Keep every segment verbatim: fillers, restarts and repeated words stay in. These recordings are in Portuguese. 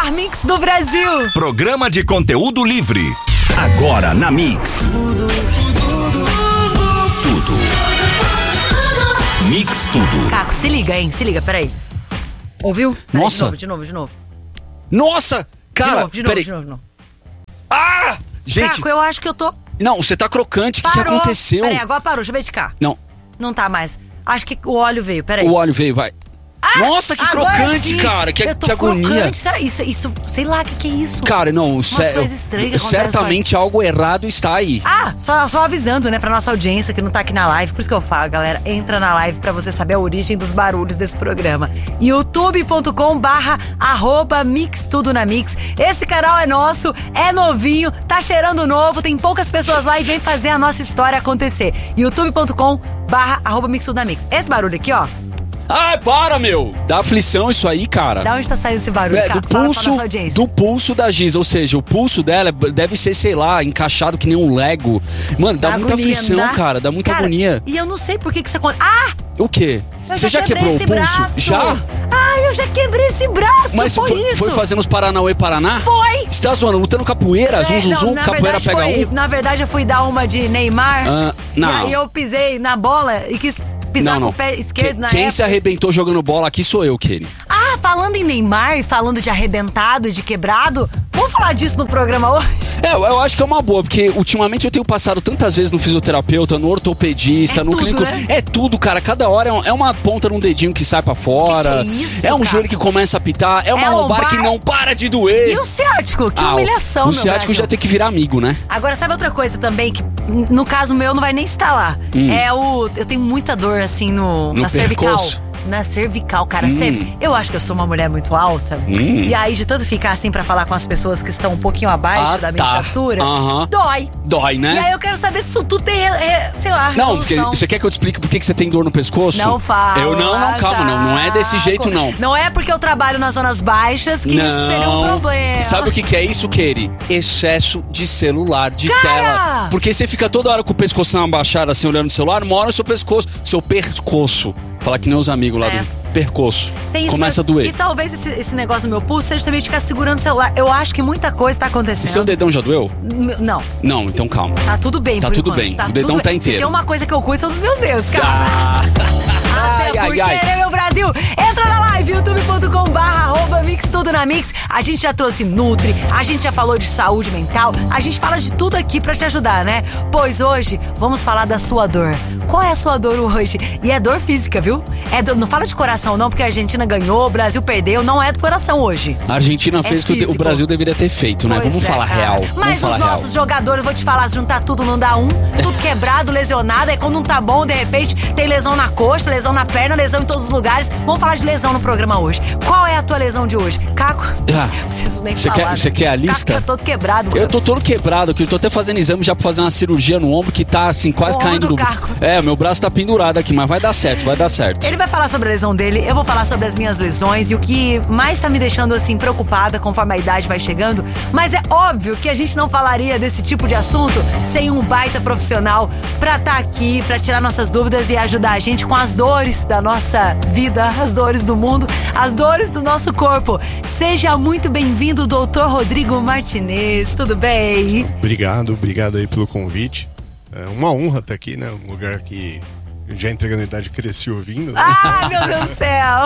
melhor mix do Brasil. Programa de conteúdo livre. Agora na Mix. Tudo. Mix Tudo. Caco, se liga, hein? Se liga, peraí. Ouviu? Peraí, Nossa. De novo, de novo, de novo. Nossa! Cara, de novo, de novo, peraí. de novo, de novo. Ah! Gente, Caco, eu acho que eu tô... não, você tá crocante. O que, que Parou. aconteceu? Peraí, agora parou, deixa eu verificar. Não, Não tá mais. Acho que o óleo veio, peraí. o óleo veio, vai. Ah, Nossa, que agora crocante, sim. cara. Que, eu tô que agonia. crocante. Será isso, isso, sei lá, o que, que é isso? Cara, não, sé- coisas estranhas que acontecem, certamente algo errado está aí. Ah, só, só avisando, né, pra nossa audiência que não tá aqui na live. Por isso que eu falo, galera, entra na live pra você saber a origem dos barulhos desse programa. youtube.com barra arroba Mix Tudo na Mix. Esse canal é nosso, é novinho, tá cheirando novo, tem poucas pessoas lá e vem fazer a nossa história acontecer. youtube.com barra arroba Mix Tudo na Mix. Esse barulho aqui, ó. Ah, para, meu! Dá aflição isso aí, cara. Da onde tá saindo esse barulho, É, cara? do Fala pra pulso, nossa audiência. do pulso da Giza, ou seja, o pulso dela deve ser, sei lá, encaixado que nem um Lego. Mano, dá, Dá muita agonia, aflição, não dá? cara, dá muita Cara, agonia. E eu não sei por que que isso acontece. Ah! O quê? Eu Você já quebrei quebrou o esse pulso? braço. Já? Ah, eu já quebrei esse braço, Mas foi, foi, isso. foi fazendo os Paranauê Paraná? Foi. Você tá zoando, lutando capoeira, zum, É, zum, não, zum, na capoeira verdade pega foi, um? Na verdade, eu fui dar uma de Neymar. Ah, não. E aí eu pisei na bola e quis pisar Não, não. com o pé esquerdo Que- na Quem época. se arrebentou jogando bola aqui sou eu, Kenny. Ah, falando em Neymar e falando de arrebentado e de quebrado, vamos falar disso no programa hoje? É, eu acho que é uma boa, porque ultimamente eu tenho passado tantas vezes no fisioterapeuta, no ortopedista, É no tudo, clínico. né? É tudo, cara. Cada hora é, um- é uma ponta num dedinho que sai pra fora. Que que é isso, é um cara? joelho que começa a apitar. É uma É lombar, lombar. que não para de doer. E o ciático? Que Ah, humilhação, o meu ciático Brasil. já tem que virar amigo, né? Agora, sabe outra coisa também que, no caso meu, não vai nem estar lá? É o... Eu tenho muita dor, assim, no, Hum. No na cervical. pescoço? Na cervical, cara, Hum. sempre. Eu acho que eu sou uma mulher muito alta. Hum. E aí, de tanto ficar assim pra falar com as pessoas que estão um pouquinho abaixo Ah, da minha tá. estatura, Aham. dói. Dói, né? E aí eu quero saber se isso tudo tem, é, sei lá, Não, porque resolução. você quer que eu te explique por que que você tem dor no pescoço? Não fala. Eu não, não, calma, não. Não é desse jeito, não. Não é porque eu trabalho nas zonas baixas que isso seria um problema. Sabe o que, que é isso, Keri? Excesso de celular, de Cara! tela. Porque você fica toda hora com o pescoço abaixado, assim, olhando o celular, uma hora o seu pescoço, seu pescoço. Falar que nem os amigos lá É. do percoço. Tem isso Começa a mesmo. doer. E talvez esse, esse negócio no meu pulso seja também de ficar segurando o celular. Eu acho que muita coisa tá E acontecendo. seu dedão já doeu? M- Não, Não, então calma. tá tudo bem, Tá por tudo enquanto. bem. Tá O dedão tudo tá bem. inteiro. Se tem uma coisa que eu cuido são dos meus dedos, cara. Ah. Até Ai, ai, porque, ai. né, meu Brasil? Entra na live, youtube.com barra arroba Mix Tudo na Mix. A gente já trouxe Nutri, a gente já falou de saúde mental, a gente fala de tudo aqui pra te ajudar, né? Pois hoje vamos falar da sua dor. Qual é a sua dor hoje? E é dor física, viu? É do- não fala de coração não, porque a Argentina ganhou, o Brasil perdeu, não é do coração hoje. A Argentina fez o que o físico. Brasil deveria ter feito, né? Pois Vamos é, falar cara. real. Mas Vamos os falar nossos real. jogadores, vou te falar, se juntar tudo não dá um, tudo quebrado, lesionado, aí quando não tá bom, de repente tem lesão na coxa, lesão na perna, lesão em todos os lugares. Vamos falar de lesão no programa hoje. Qual é a tua lesão de hoje? Caco, Ah, não preciso nem você falar. quer- né? você quer a lista? Caco tá todo quebrado. Eu tô todo quebrado aqui, eu tô até fazendo exame já pra fazer uma cirurgia no ombro que tá assim, quase O ombro caindo do do. Caco. É, meu braço tá pendurado aqui, mas vai dar certo, vai dar certo. Ele vai falar sobre a lesão dele, eu vou falar sobre as minhas lesões e o que mais tá me deixando assim preocupada conforme a idade vai chegando. Mas é óbvio que a gente não falaria desse tipo de assunto sem um baita profissional pra estar aqui, pra tirar nossas dúvidas e ajudar a gente com as dores da nossa vida, as dores do mundo, as dores do nosso corpo. Seja muito bem-vindo, doutor Rodrigo Martinez, tudo bem? Obrigado, obrigado aí pelo convite. É uma honra estar aqui, né? Um lugar que eu já entregando a idade cresci ouvindo. Né? Ah, meu Deus do céu!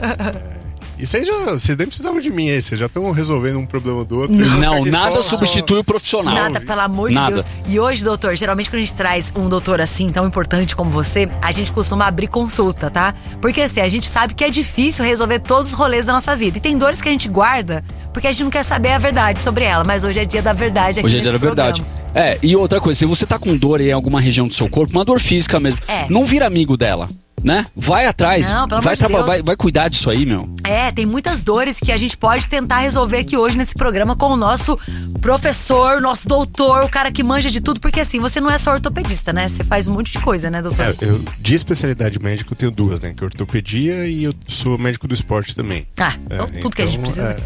E vocês já, vocês nem precisavam de mim aí, vocês já estão resolvendo um problema do outro. Não, nada substitui o profissional. Nada, pelo amor de Nada. Deus. E hoje, doutor, geralmente quando a gente traz um doutor assim, tão importante como você, a gente costuma abrir consulta, tá? Porque assim, a gente sabe que é difícil resolver todos os rolês da nossa vida. E tem dores que a gente guarda porque a gente não quer saber a verdade sobre ela. Mas hoje é dia da verdade aqui Hoje é dia nesse da verdade. programa. É, e outra coisa, se você tá com dor em alguma região do seu corpo, uma dor física mesmo, É. não vira amigo dela, né? Vai atrás, Não, pelo vai, amor de Deus. vai, vai cuidar disso aí, meu. É, tem muitas dores que a gente pode tentar resolver aqui hoje nesse programa com o nosso professor, nosso doutor, o cara que manja de tudo. Porque assim, você não é só ortopedista, né? Você faz um monte de coisa, né, doutor? É, eu, de especialidade médica eu tenho duas, né? Que é ortopedia e eu sou médico do esporte também. Ah, então É, tudo que a gente então, precisa é, aqui.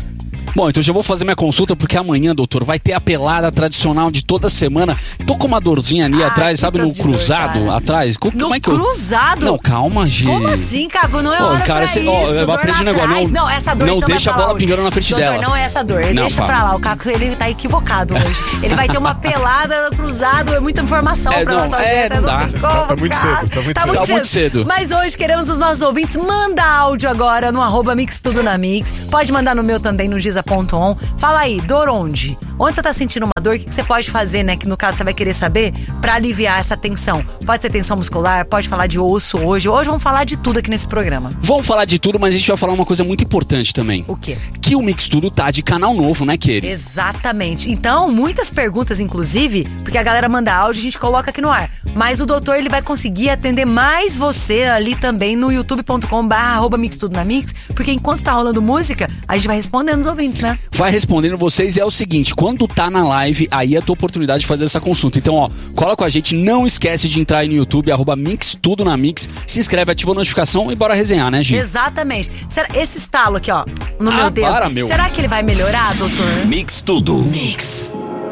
Bom, então já vou fazer minha consulta, porque amanhã, doutor, vai ter a pelada tradicional de toda semana. Tô com uma dorzinha ali Ah, atrás, que sabe, no dor de dor, cruzado, cara. atrás. Como, No como é que eu... cruzado? Não, calma, Gi. Como assim, Caco? Não é Ó, hora cara, pra cê- isso. ó, eu Dor aprendi lá um negócio, atrás. não- não, essa dor não chama deixa a pra lá bola hoje. pingando na frente Doutor, dela. não é essa dor. Não, Deixa pá. pra lá. O Caco, ele tá equivocado hoje. Ele vai ter uma pelada cruzado, é muita informação É, pra não, nossa é, audiência. não dá. tem como, Tá- tá muito cara. cedo, tá muito cedo. Tá muito cedo. Mas hoje queremos os nossos ouvintes. Manda áudio agora no arroba Mix Tudo na Mix. Pode mandar no meu também, no giza ponto on. Fala aí, dor onde? Onde você tá sentindo uma dor? O que que você pode fazer, né? Que no caso você vai querer saber pra aliviar essa tensão. Pode ser tensão muscular, pode falar de osso hoje. Hoje vamos falar de tudo aqui nesse programa. Vamos falar de tudo, mas a gente vai falar uma coisa muito importante também. O quê? Que o Mix Tudo tá de canal novo, né, Keri? Exatamente. Então, muitas perguntas, inclusive, porque a galera manda áudio e a gente coloca aqui no ar. Mas o doutor, ele vai conseguir atender mais você ali também no youtube ponto com barra arroba Mix Tudo na Mix, porque enquanto tá rolando música, a gente vai respondendo os ouvintes, né? Vai respondendo vocês e é o seguinte, quando tá na live, aí é a tua oportunidade de fazer essa consulta. Então, ó, cola com a gente, não esquece de entrar aí no YouTube, arroba Mix Tudo na Mix, se inscreve, ativa a notificação e bora resenhar, né, Gi? Exatamente. Será, esse estalo aqui, ó, no Ah, meu dedo, para, meu. será que ele vai melhorar, doutor? Mix Tudo. Mix.